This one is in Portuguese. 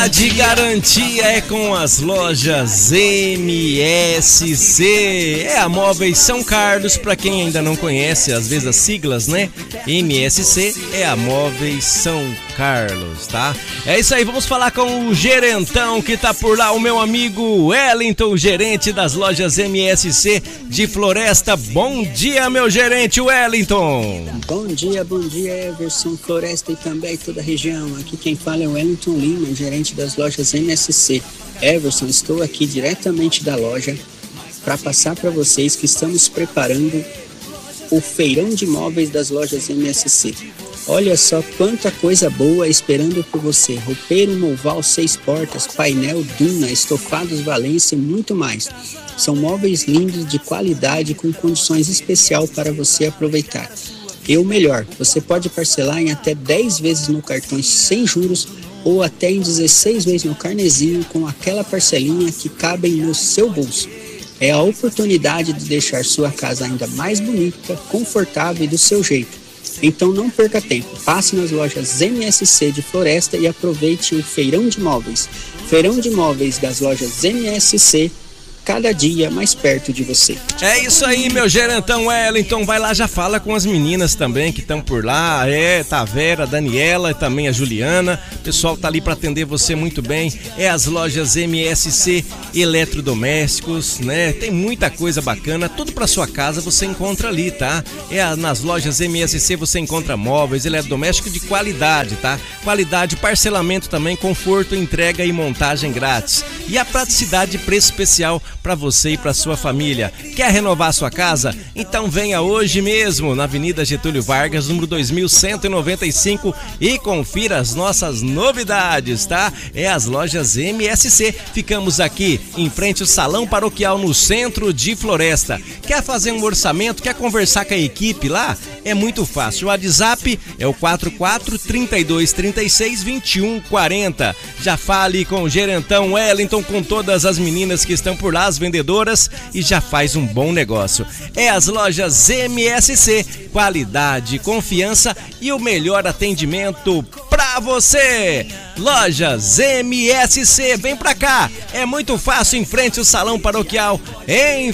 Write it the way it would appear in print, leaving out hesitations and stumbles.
De garantia é com as lojas MSC. É a Móveis São Carlos, para quem ainda não conhece, às vezes as siglas, né? MSC é a Móveis São Carlos, tá? É isso aí, vamos falar com o gerentão que tá por lá, o meu amigo Wellington, gerente das lojas MSC de Floresta. Bom dia, meu gerente Wellington. Bom dia, Everson, Floresta e também toda a região. Aqui quem fala é o Wellington Lima, gerente das lojas MSC. Everson, estou aqui diretamente da loja para passar para vocês que estamos preparando o feirão de móveis das lojas MSC. Olha só quanta coisa boa esperando por você. Roupeiro Moval 6 portas, painel Duna, estofados Valência e muito mais. São móveis lindos, de qualidade, com condições especiais para você aproveitar. E o melhor, você pode parcelar em até 10 vezes no cartão sem juros ou até em 16 vezes no carnezinho com aquela parcelinha que cabem no seu bolso. É a oportunidade de deixar sua casa ainda mais bonita, confortável e do seu jeito. Então não perca tempo, passe nas lojas MSC de Floresta e aproveite o feirão de móveis. Feirão de móveis das lojas MSC, cada dia mais perto de você. É isso aí, meu gerentão Wellington, vai lá, já fala com as meninas também que estão por lá, tá a Vera, a Daniela e também a Juliana, o pessoal tá ali para atender você muito bem. É as lojas MSC Eletrodomésticos, né? Tem muita coisa bacana, tudo para sua casa você encontra ali, tá? Nas lojas MSC você encontra móveis, eletrodomésticos de qualidade, tá? Qualidade, parcelamento também, conforto, entrega e montagem grátis. E a praticidade de preço especial para você e para sua família. Quer renovar sua casa? Então venha hoje mesmo na Avenida Getúlio Vargas, número 2195 e confira as nossas novidades, tá? É as lojas MSC. Ficamos aqui em frente ao Salão Paroquial no centro de Floresta. Quer fazer um orçamento? Quer conversar com a equipe lá? É muito fácil. O WhatsApp é o 44 32 36 21 40. Já fale com o gerentão Wellington, com todas as meninas que estão por lá, as vendedoras, e já faz um bom negócio. É as lojas MSC, qualidade, confiança e o melhor atendimento pra você. Lojas MSC, vem pra cá, é muito fácil, em frente ao Salão Paroquial em